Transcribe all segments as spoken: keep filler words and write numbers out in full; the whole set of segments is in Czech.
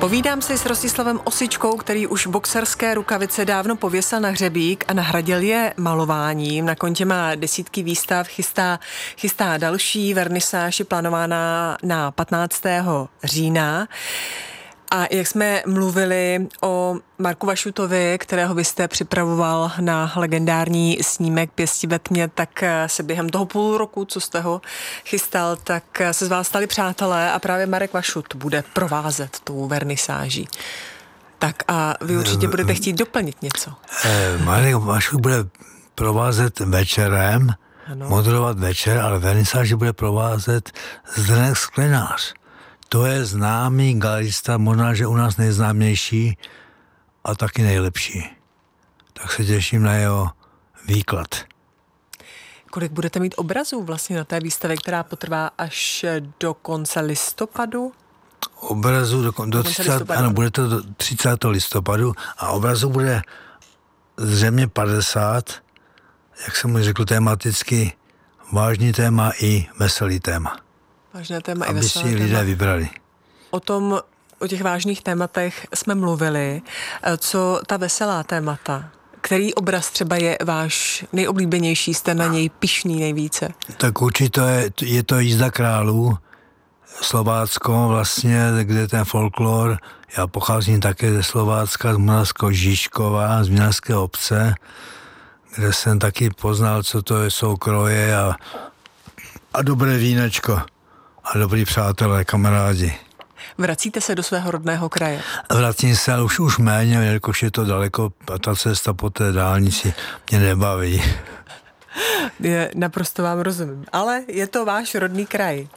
Povídám si s Rostislavem Osičkou, který už boxerské rukavice dávno pověsil na hřebík a nahradil je malováním. Na kontě má desítky výstav, chystá, chystá další, vernisáž je plánována na patnáctého října. A jak jsme mluvili o Marku Vašutovi, kterého vy jste připravoval na legendární snímek Pěsti ve tmě, tak se během toho půl roku, co jste ho chystal, tak se z vás stali přátelé a právě Marek Vašut bude provázet tou vernisáží. Tak a vy určitě budete chtít doplnit něco. Marek Vašut bude provázet večerem, ano. Moderovat večer, ale vernisáži bude provázet Zdeněk Sklenář. To je známý galerista, možná, že u nás nejznámější a taky nejlepší. Tak se těším na jeho výklad. Kolik budete mít obrazů vlastně na té výstavě, která potrvá až do konce listopadu? Obrazů do, do, do třicátého Ano, bude to do třicátého listopadu a obrazů bude zřejmě padesát, jak jsem mu řekl, tematicky vážný téma i veselý téma. Vážné téma aby i veselé si lidé téma. vybrali. O tom, o těch vážných tématech jsme mluvili. Co ta veselá témata? Který obraz třeba je váš nejoblíbenější, jste na něj pyšný nejvíce? Tak určitě je, je to Jízda králů, Slovácko vlastně, kde ten folklor, já pocházím také ze Slovácka, z Moravsko-Žižkova, z Vinařské obce, kde jsem taky poznal, co to jsou kroje a, a dobré vínečko. A dobrý přátelé, kamarádi. Vracíte se do svého rodného kraje? Vracím se, ale už, už méně, jelikož je to daleko a ta cesta po té dálnici mě nebaví. Je, naprosto vám rozumím, ale je to váš rodný kraj.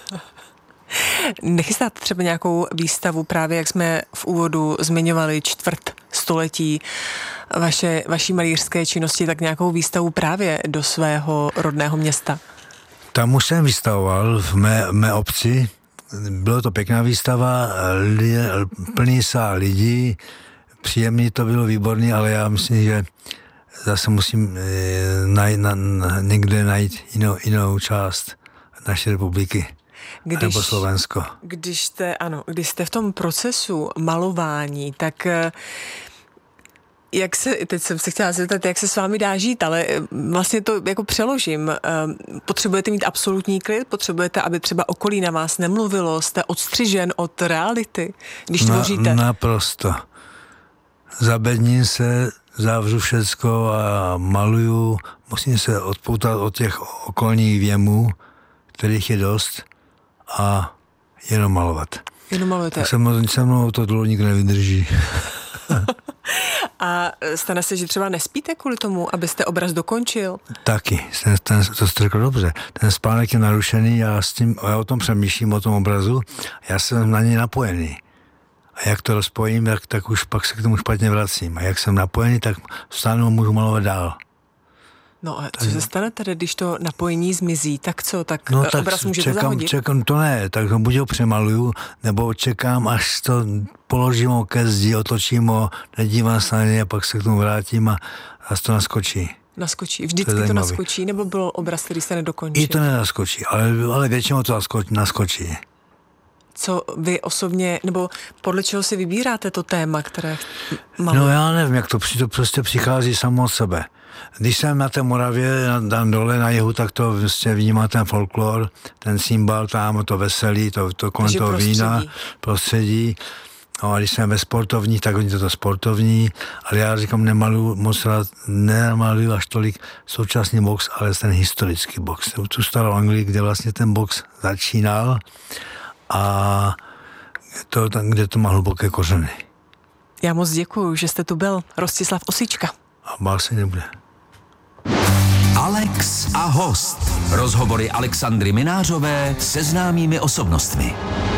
Nechystáte třeba nějakou výstavu, právě jak jsme v úvodu zmiňovali čtvrt století vaše, vaší malířské činnosti, tak nějakou výstavu právě do svého rodného města? Tam už jsem vystavoval v mé, mé obci, bylo to pěkná výstava, li, plný sál lidí, příjemný to bylo, výborný, ale já myslím, že zase musím e, najít, na, na, někde najít jinou, jinou část naší republiky, když, nebo Slovensko. Když jste, ano, když jste v tom procesu malování, tak jak se, teď jsem se chtěla zeptat, jak se s vámi dá žít, ale vlastně to jako přeložím. Potřebujete mít absolutní klid? Potřebujete, aby třeba okolí na vás nemluvilo? Jste odstřižen od reality, když tvoříte? Na, naprosto. Zabedním se, zavřu všecko a maluju. Musím se odpoutat od těch okolních věmů, kterých je dost, a jenom malovat. Jenom malujete. Tak se mnou, se mnou to dlouho nikdo nevydrží. A stane se, že třeba nespíte kvůli tomu, abyste obraz dokončil? Taky, ten, ten, to jste řekl dobře. Ten spánek je narušený, já, s tím, já o tom přemýšlím, o tom obrazu, já jsem na něj napojený. A jak to rozpojím, tak, tak už pak se k tomu špatně vracím. A jak jsem napojený, tak vstánu a můžu malovat dál. No a co se stane tedy, když to napojení zmizí? Tak co? Tak, no, tak obraz můžete čekám, zahodit? Čekám, to ne, tak ho buď ho přemaluju, nebo čekám, až to položím ho ke zdi, otočím ho, nedívám se na něj a pak se k tomu vrátím a zase to naskočí. Naskočí. Vždycky to, to naskočí, nebo byl obraz, který jste nedokončil? I to nenaskočí, ale, ale většinou to naskočí. Co vy osobně, nebo podle čeho si vybíráte to téma, které mám? No já nevím, jak to, to prostě přichází samo od sebe. Když jsem na té Moravě, tam dole na jihu, tak to vlastně vnímá ten folklor, ten cymbal tam, to veselí, to, to kolem toho prostředí. vína, prostředí. No a když jsem ve sportovní, tak oni to, to sportovní, ale já říkám, nemaluju moc rád, nemaluju až tolik současný box, ale ten historický box. Tu starou Anglii, kde vlastně ten box začínal a to tam, kde to má hluboké kořeny. Já moc děkuju, že jste tu byl, Rostislav Osička. A bál se nebude. Alex a host. Rozhovory Alexandry Minářové se známými osobnostmi.